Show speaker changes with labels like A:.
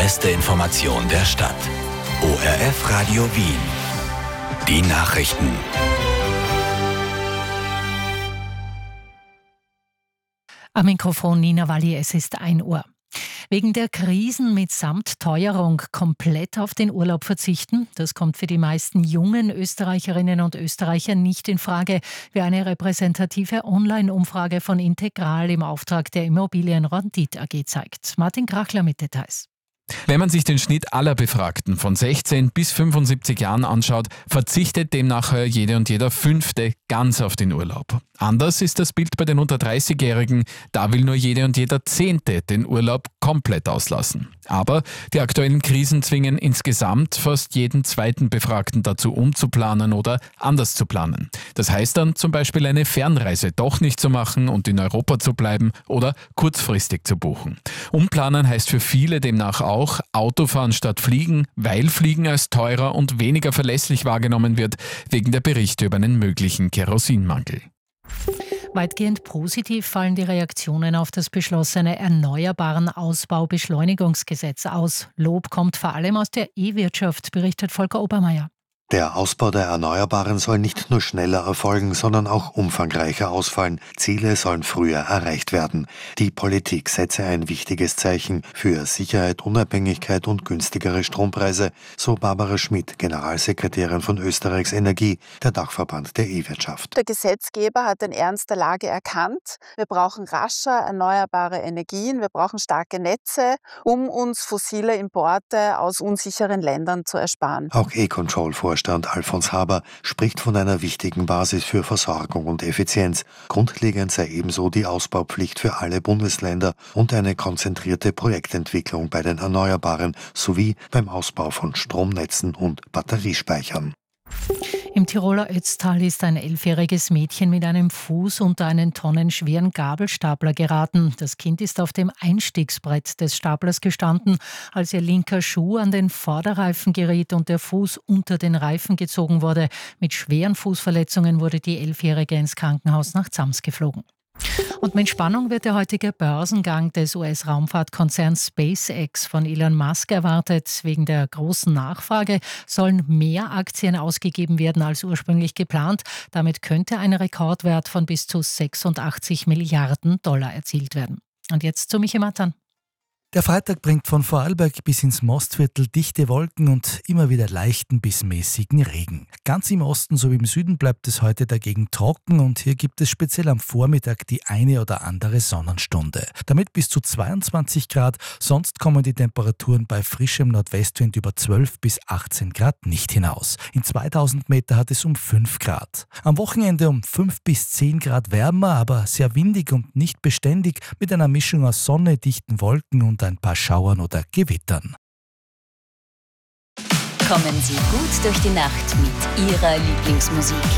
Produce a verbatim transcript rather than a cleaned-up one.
A: beste Information der Stadt. O R F Radio Wien. Die Nachrichten.
B: Am Mikrofon Nina Walli, es ist ein Uhr. Wegen der Krisen mitsamt Teuerung komplett auf den Urlaub verzichten, das kommt für die meisten jungen Österreicherinnen und Österreicher nicht in Frage, wie eine repräsentative Online-Umfrage von Integral im Auftrag der Immobilienrendite A G zeigt. Martin Krachler mit Details.
C: Wenn man sich den Schnitt aller Befragten von sechzehn bis fünfundsiebzig Jahren anschaut, verzichtet demnach jede und jeder Fünfte ganz auf den Urlaub. Anders ist das Bild bei den unter dreißigjährigen. Da will nur jede und jeder Zehnte den Urlaub komplett auslassen. Aber die aktuellen Krisen zwingen insgesamt fast jeden zweiten Befragten dazu, umzuplanen oder anders zu planen. Das heißt dann zum Beispiel eine Fernreise doch nicht zu machen und in Europa zu bleiben oder kurzfristig zu buchen. Umplanen heißt für viele demnach auch Autofahren statt Fliegen, weil Fliegen als teurer und weniger verlässlich wahrgenommen wird, wegen der Berichte über einen möglichen Kerosinmangel.
B: Weitgehend positiv fallen die Reaktionen auf das beschlossene Erneuerbaren Ausbaubeschleunigungsgesetz aus. Lob kommt vor allem aus der E-Wirtschaft, berichtet Volker Obermeier.
D: Der Ausbau der Erneuerbaren soll nicht nur schneller erfolgen, sondern auch umfangreicher ausfallen. Ziele sollen früher erreicht werden. Die Politik setze ein wichtiges Zeichen für Sicherheit, Unabhängigkeit und günstigere Strompreise, so Barbara Schmidt, Generalsekretärin von Österreichs Energie, der Dachverband der E-Wirtschaft.
E: Der Gesetzgeber hat den Ernst der Lage erkannt. Wir brauchen rascher erneuerbare Energien, wir brauchen starke Netze, um uns fossile Importe aus unsicheren Ländern zu ersparen.
D: Auch E-Control-Vorstand Alfons Haber spricht von einer wichtigen Basis für Versorgung und Effizienz. Grundlegend sei ebenso die Ausbaupflicht für alle Bundesländer und eine konzentrierte Projektentwicklung bei den Erneuerbaren sowie beim Ausbau von Stromnetzen und Batteriespeichern.
B: Im Tiroler Ötztal ist ein elfjähriges Mädchen mit einem Fuß unter einen tonnenschweren Gabelstapler geraten. Das Kind ist auf dem Einstiegsbrett des Staplers gestanden, als ihr linker Schuh an den Vorderreifen geriet und der Fuß unter den Reifen gezogen wurde. Mit schweren Fußverletzungen wurde die Elfjährige ins Krankenhaus nach Zams geflogen. Und mit Spannung wird der heutige Börsengang des U S-Raumfahrtkonzerns SpaceX von Elon Musk erwartet. Wegen der großen Nachfrage sollen mehr Aktien ausgegeben werden als ursprünglich geplant. Damit könnte ein Rekordwert von bis zu sechsundachtzig Milliarden Dollar erzielt werden. Und jetzt zu Michi Matan.
F: Der Freitag bringt von Vorarlberg bis ins Mostviertel dichte Wolken und immer wieder leichten bis mäßigen Regen. Ganz im Osten sowie im Süden bleibt es heute dagegen trocken und hier gibt es speziell am Vormittag die eine oder andere Sonnenstunde. Damit bis zu zweiundzwanzig Grad, sonst kommen die Temperaturen bei frischem Nordwestwind über zwölf bis achtzehn Grad nicht hinaus. In zweitausend Meter hat es um fünf Grad. Am Wochenende um fünf bis zehn Grad wärmer, aber sehr windig und nicht beständig mit einer Mischung aus Sonne, dichten Wolken und ein paar Schauern oder Gewittern.
G: Kommen Sie gut durch die Nacht mit Ihrer Lieblingsmusik.